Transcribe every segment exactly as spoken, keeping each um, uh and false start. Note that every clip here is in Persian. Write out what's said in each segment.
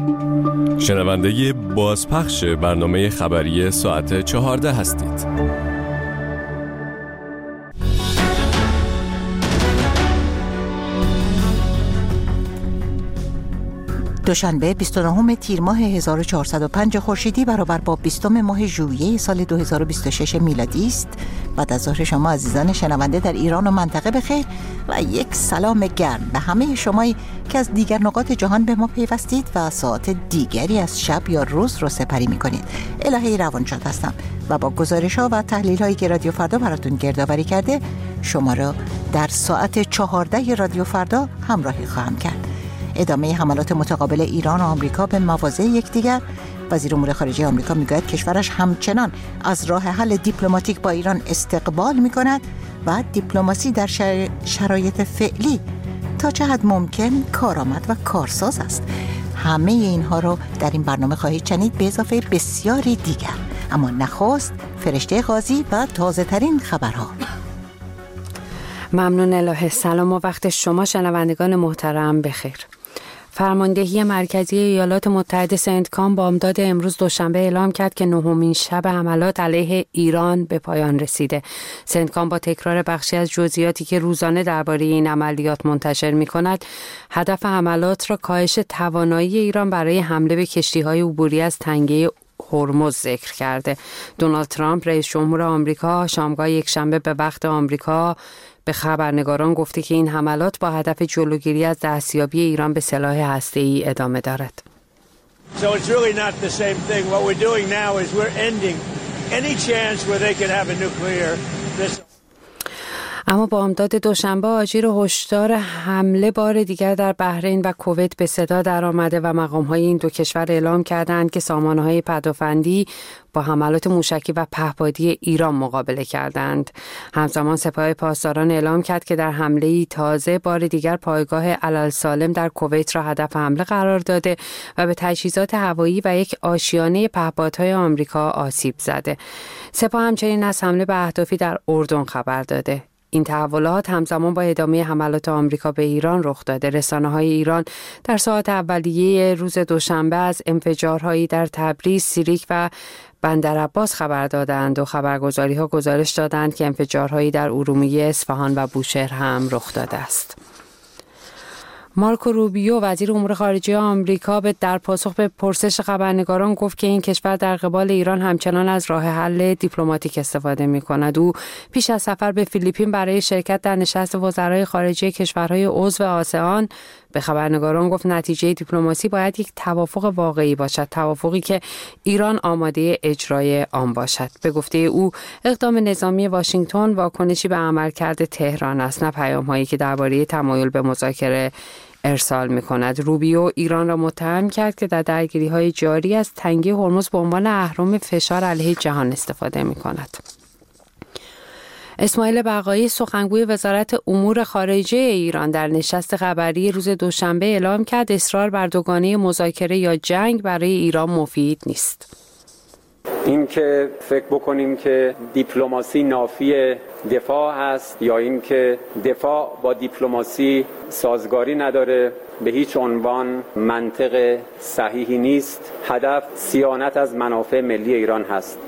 شنونده بازپخش برنامه خبری ساعت چهارده هستید. دوشنبه بیست و نهم تیر ماه هزار و چهارصد و پنج خورشیدی برابر با بیستم ماه ژوئیه سال دو هزار و بیست و شش میلادی است. بعد از ظهر شما عزیزان شنونده در ایران و منطقه بخیر و یک سلام گرم به همه شمایی که از دیگر نقاط جهان به ما پیوستید و ساعت دیگری از شب یا روز رو سپری می‌کنید. الهی روانشاد هستم و با گزارش‌ها و تحلیل‌هایی که رادیو فردا براتون گردآوری کرده شما را در ساعت چهارده رادیو فردا همراهی خواهم کرد. ادامه حملات متقابل ایران و آمریکا به مواضع یکدیگر. وزیر امور خارجه آمریکا میگوید کشورش همچنان از راه حل دیپلماتیک با ایران استقبال میکند و دیپلماسی در شرایط فعلی تا چه حد ممکن کارآمد و کارساز است. همه اینها رو در این برنامه خواهید شنید به اضافه بسیاری دیگر. اما نخست فرشته غازی و تازه ترین خبرها. ممنون الهه. سلام و وقت شما شنوندگان محترم بخیر. فرماندهی مرکزی ایالات متحده سنتکام بامداد امروز دوشنبه اعلام کرد که نهمین شب حملات علیه ایران به پایان رسیده. سنتکام با تکرار بخشی از جزئیاتی که روزانه درباره این عملیات منتشر می‌کند، هدف حملات را کاهش توانایی ایران برای حمله به کشتی‌های عبوری از تنگه هرمز ذکر کرده. دونالد ترامپ رئیس جمهور آمریکا شامگاه یکشنبه به وقت آمریکا به خبرنگاران گفته که این حملات با هدف جلوگیری از دستیابی ایران به سلاح هسته‌ای ادامه دارد. So it's really not the same thing. What we're doing now is we're ending any chance where they could have a nuclear missile. اما بامداد دوشنبه آژیر هشدار حمله بار دیگر در بحرین و کویت به صدا در آمده و مقام‌های این دو کشور اعلام کردند که سامانه‌های پدافندی با حملات موشکی و پهپادی ایران مقابله کردند. همزمان سپاه پاسداران اعلام کرد که در حمله‌ای تازه بار دیگر پایگاه الالسالم در کویت را هدف حمله قرار داده و به تجهیزات هوایی و یک آشیانه پهپادهای آمریکا آسیب زده. سپاه همچنین از حمله به اهدافی در اردن خبر داده. این تحولات همزمان با ادامه حملات آمریکا به ایران رخ داده. رسانه‌های ایران در ساعات اولیه روز دوشنبه از انفجارهایی در تبریز، سیریک و بندرعباس خبر دادند و خبرگزاری‌ها گزارش دادند که انفجارهایی در ارومیه، اصفهان و بوشهر هم رخ داده است. مارکو روبیو وزیر امور خارجه آمریکا به در پاسخ به پرسش خبرنگاران گفت که این کشور در قبال ایران همچنان از راه حل دیپلماتیک استفاده می‌کند. او پیش از سفر به فیلیپین برای شرکت در نشست وزرای خارجه کشورهای عضو آسئان به خبرنگاران گفت نتیجه دیپلماسی باید یک توافق واقعی باشد، توافقی که ایران آماده اجرای آن باشد. به گفته او اقدام نظامی واشنگتن واکنشی به عملکرد تهران است، نه پیام‌هایی که درباره تمایل به مذاکره ارسال می‌کند. روبیو ایران را متهم کرد که در درگیری‌های جاری از تنگه هرمز به عنوان اهرم فشار علیه جهان استفاده می‌کند. اسماعیل بقایی سخنگوی وزارت امور خارجه ایران در نشست خبری روز دوشنبه اعلام کرد اصرار بر دوگانه مذاکره یا جنگ برای ایران مفید نیست. این که فکر بکنیم که دیپلماسی نافی دفاع هست یا این که دفاع با دیپلماسی سازگاری نداره به هیچ عنوان منطق صحیحی نیست. هدف صیانت از منافع ملی ایران هست.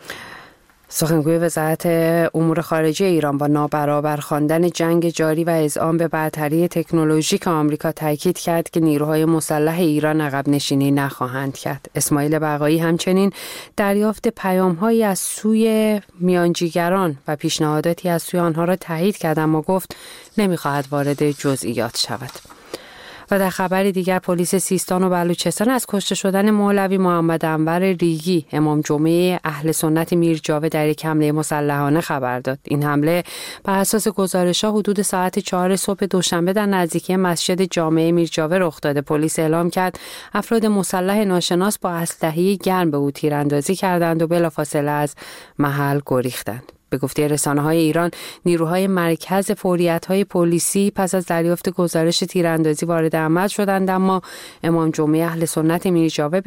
سخنگوی وزارت امور خارجه ایران با نابرابر خواندن جنگ جاری و اذعان به برتری تکنولوژیک آمریکا تاکید کرد که نیروهای مسلح ایران عقب نشینی نخواهند کرد. اسماعیل بقایی همچنین دریافت پیام‌هایی از سوی میانجیگران و پیشنهاداتی از سوی آنها را تایید کرد، اما گفت نمی‌خواهد وارد جزئیات شود. و در خبر دیگر پلیس سیستان و بلوچستان از کشته شدن مولوی محمد انور ریگی امام جمعه اهل سنت میرجاوه در یک حمله مسلحانه خبر داد. این حمله بر اساس گزارش‌ها حدود ساعت چهار صبح دوشنبه در نزدیکی مسجد جامع میرجاوه رخ داده. پلیس اعلام کرد افراد مسلح ناشناس با اسلحه گرم به او تیراندازی کردند و بلافاصله از محل گریختند. به گفته رسانه‌های ایران نیروهای مرکز فوریت‌های پلیسی پس از دریافت گزارش تیراندازی وارد عمل شدند، اما امام جمعه اهل سنت میرجاوه